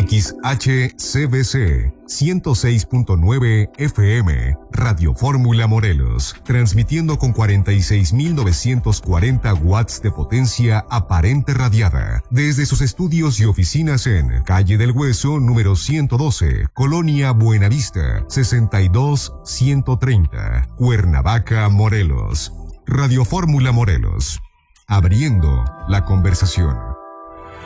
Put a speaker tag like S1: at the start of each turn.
S1: XHCBC 106.9 FM, Radio Fórmula Morelos, transmitiendo con 46.940 watts de potencia aparente radiada, desde sus estudios y oficinas en Calle del Hueso, número 112, Colonia Buenavista, 62130, Cuernavaca, Morelos. Radio Fórmula Morelos, abriendo la conversación.